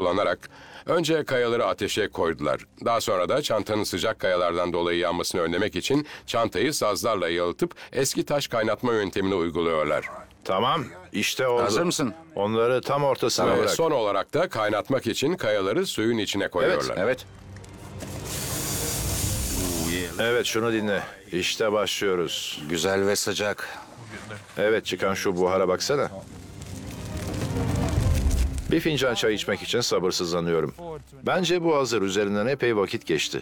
kullanarak önce kayaları ateşe koydular. Daha sonra da çantanın sıcak kayalardan dolayı yanmasını önlemek için çantayı sazlarla yalıtıp eski taş kaynatma yöntemini uyguluyorlar. Tamam, işte oldu. Hazır mısın? Onları tam ortasına Ve bırak. son olarak da kaynatmak için kayaları suyun içine koyuyorlar. Evet. Evet, şunu dinle. İşte başlıyoruz. Güzel ve sıcak. Evet, çıkan şu buhara baksana. Bir fincan çay içmek için sabırsızlanıyorum. Bence bu hazır. Üzerinden epey vakit geçti.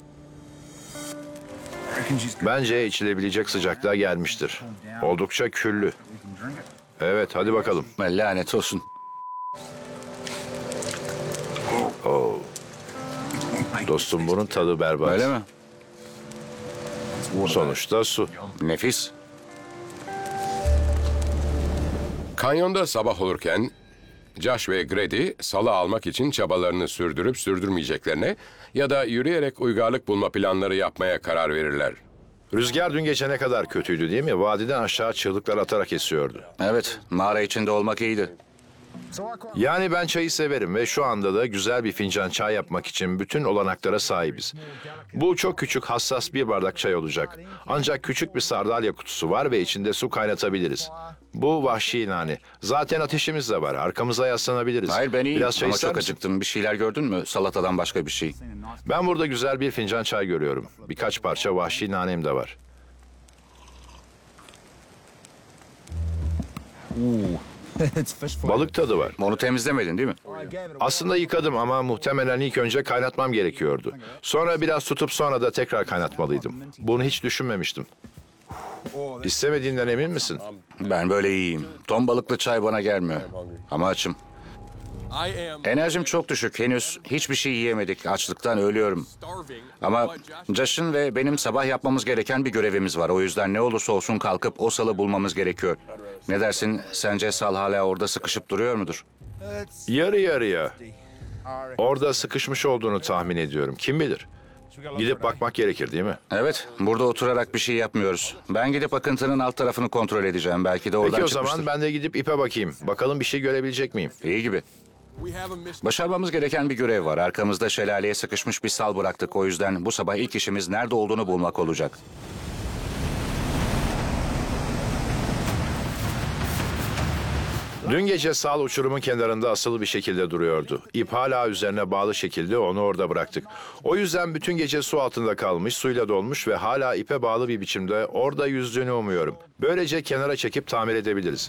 Bence içilebilecek sıcaklığa gelmiştir. Oldukça küllü. Evet, hadi bakalım. Lanet olsun. Dostum, bunun tadı berbat. Öyle mi? Sonuçta su. Nefis. Kanyonda sabah olurken Josh ve Grady salı almak için çabalarını sürdürüp sürdürmeyeceklerine ya da yürüyerek uygarlık bulma planları yapmaya karar verirler. Rüzgar dün gece ne kadar kötüydü değil mi? Vadiden aşağı çığlıklar atarak esiyordu. Evet, mağara içinde olmak iyiydi. Yani ben çayı severim ve şu anda da güzel bir fincan çay yapmak için bütün olanaklara sahibiz. Bu çok küçük, hassas bir bardak çay olacak. Ancak küçük bir sardalya kutusu var ve içinde su kaynatabiliriz. Bu vahşi nane. Zaten ateşimiz de var. Arkamıza yaslanabiliriz. Hayır, ben iyiyim Biraz çay ama ister çok misin? acıktım. Bir şeyler gördün mü? Salatadan başka bir şey. Ben burada güzel bir fincan çay görüyorum. Birkaç parça vahşi nanem de var. Balık tadı var. Onu temizlemedin değil mi? Aslında yıkadım ama muhtemelen ilk önce kaynatmam gerekiyordu. Sonra biraz tutup sonra da tekrar kaynatmalıydım. Bunu hiç düşünmemiştim. İstemediğinden emin misin? Ben böyle iyiyim. Ton balıklı çay bana gelmiyor. Ama açım. Enerjim çok düşük. Henüz hiçbir şey yiyemedik. Açlıktan ölüyorum. Ama Josh'ın ve benim sabah yapmamız gereken bir görevimiz var. O yüzden ne olursa olsun kalkıp o salı bulmamız gerekiyor. Ne dersin? Sence Sal hala orada sıkışıp duruyor mudur? Yarı yarıya. Orada sıkışmış olduğunu tahmin ediyorum. Kim bilir? Gidip bakmak gerekir değil mi? Evet, burada oturarak bir şey yapmıyoruz. Ben gidip akıntının alt tarafını kontrol edeceğim. Belki de oradan Peki o çıkmıştır. zaman ben de gidip ipe bakayım. Bakalım bir şey görebilecek miyim? İyi gibi. Başarmamız gereken bir görev var. Arkamızda şelaleye sıkışmış bir sal bıraktık. O yüzden bu sabah ilk işimiz nerede olduğunu bulmak olacak. Dün gece Sal uçurumun kenarında asılı bir şekilde duruyordu. İp hala üzerine bağlı şekilde onu orada bıraktık. O yüzden bütün gece su altında kalmış, suyla dolmuş ve hala ipe bağlı bir biçimde orada yüzdüğünü umuyorum. Böylece kenara çekip tamir edebiliriz.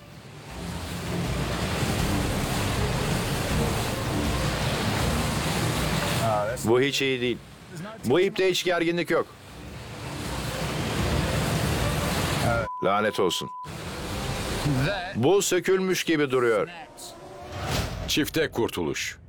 Bu hiç iyi değil. Bu ipte hiç gerginlik yok. Lanet olsun. Bu sökülmüş gibi duruyor. Çifte kurtuluş.